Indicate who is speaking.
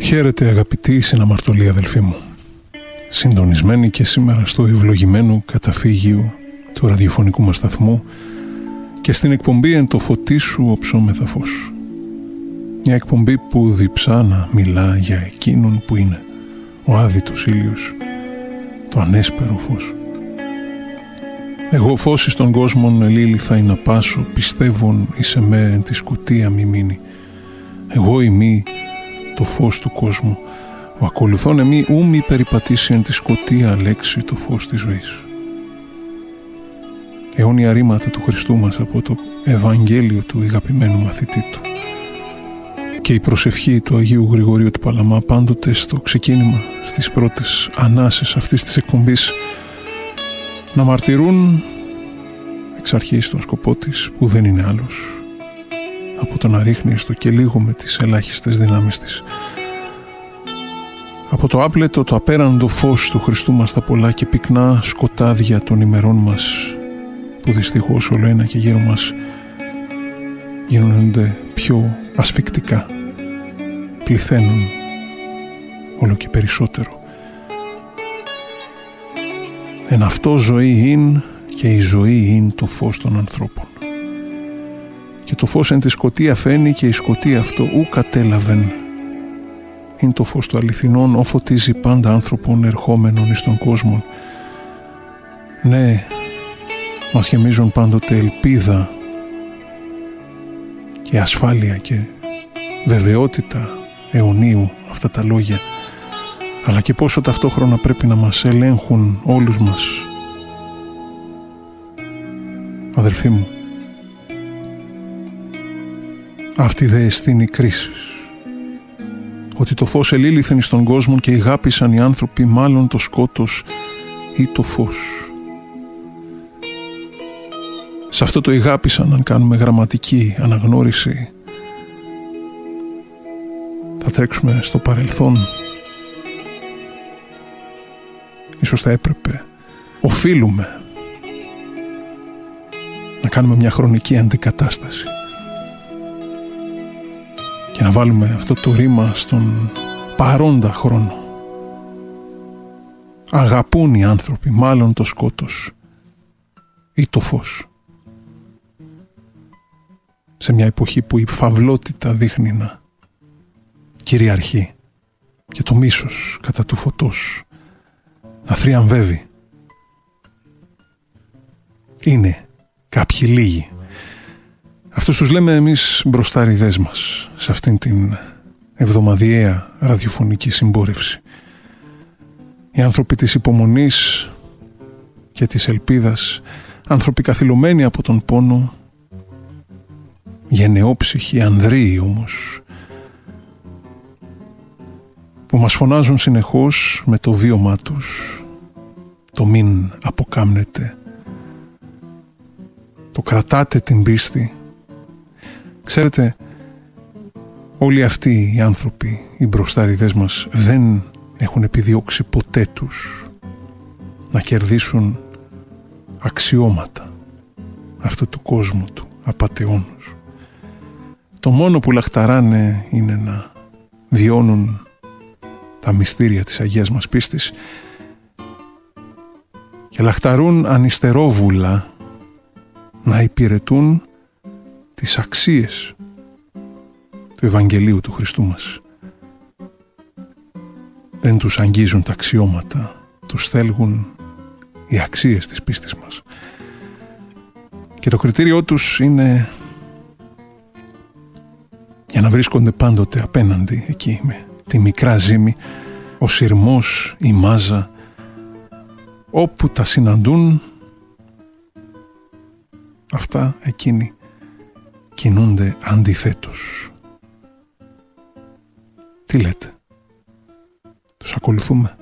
Speaker 1: Χαίρετε αγαπητοί συναμαρτωλοί αδελφοί μου, συντονισμένοι και σήμερα στο ευλογημένο καταφύγιο του ραδιοφωνικού μας σταθμού και στην εκπομπή «Εν το φωτί σου οψόμεθα φως». Μια εκπομπή που διψά μιλά για εκείνον που είναι ο άδειτος ήλιος, το ανέσπερο φως. Εγώ φως εις των κόσμων ελήλυθα ή να πάσω, πιστεύων εις εμέ εν τη σκοτία μη μείνει. Εγώ ημί το φως του κόσμου, ο ακολουθών εμεί ου μη περιπατήσει εν τη σκοτία αλέξει το φως της ζωής. Αιώνια ρήματα του Χριστού μας από το Ευαγγέλιο του αγαπημένου μαθητή του και η προσευχή του Αγίου Γρηγορίου του Παλαμά πάντοτε στο ξεκίνημα, στις πρώτες ανάσες αυτής της εκπομπής, να μαρτυρούν εξ αρχής τον σκοπό της, που δεν είναι άλλος από το να ρίχνει στο και λίγο με τις ελάχιστες δυνάμεις της από το άπλετο, το απέραντο φως του Χριστού μας τα πολλά και πυκνά σκοτάδια των ημερών μας, που δυστυχώς όλο ένα και γύρω μας γίνονται πιο ασφικτικά, πληθαίνουν όλο και περισσότερο. Εν αυτό ζωή είναι και η ζωή είναι το φως των ανθρώπων. Και το φως εν τη σκοτία φαίνει και η σκοτία αυτό ου κατέλαβεν. Είναι το φως του αληθινών, ο φωτίζει πάντα άνθρωπον ερχόμενων εις τον κόσμο. Ναι, μας γεμίζουν πάντοτε ελπίδα και ασφάλεια και βεβαιότητα αιωνίου αυτά τα λόγια, αλλά και πόσο ταυτόχρονα πρέπει να μας ελέγχουν όλους μας. Αδελφοί μου, αυτή δε εστίν η κρίση, ότι το φως ελήλυθεν εις τον κόσμο και ηγάπησαν οι άνθρωποι μάλλον το σκότος ή το φως. Σε αυτό το ηγάπησαν, αν κάνουμε γραμματική αναγνώριση, θα τρέξουμε στο παρελθόν. Ίσως θα έπρεπε, οφείλουμε να κάνουμε μια χρονική αντικατάσταση και να βάλουμε αυτό το ρήμα στον παρόντα χρόνο. Αγαπούν οι άνθρωποι μάλλον το σκότος ή το φως. Σε μια εποχή που η φαυλότητα δείχνει να κυριαρχεί και το μίσος κατά του φωτός να θριαμβεύει. Είναι κάποιοι λίγοι. Αυτούς τους λέμε εμείς μπροστάριδές μας σε αυτήν την εβδομαδιαία ραδιοφωνική συμπόρευση. Οι άνθρωποι της υπομονής και της ελπίδας, άνθρωποι καθυλωμένοι από τον πόνο, γενναιόψυχοι, ανδρείοι όμως, που μας φωνάζουν συνεχώς με το βίωμά τους το μην αποκάμνετε, το κρατάτε την πίστη. Ξέρετε, όλοι αυτοί οι άνθρωποι, οι μπροστάριδές μας, δεν έχουν επιδιώξει ποτέ τους να κερδίσουν αξιώματα αυτού του κόσμου του απατεώνους. Το μόνο που λαχταράνε είναι να βιώνουν τα μυστήρια της Αγίας μας πίστης και λαχταρούν ανυστερόβουλα να υπηρετούν τις αξίες του Ευαγγελίου του Χριστού μας. Δεν τους αγγίζουν τα αξιώματα, τους θέλγουν οι αξίες της πίστης μας. Και το κριτήριό τους είναι για να βρίσκονται πάντοτε απέναντι εκεί με τη μικρά ζύμη, ο σειρμός, η μάζα, όπου τα συναντούν, αυτά εκείνοι κινούνται αντιθέτως. Τι λέτε, τους ακολουθούμε?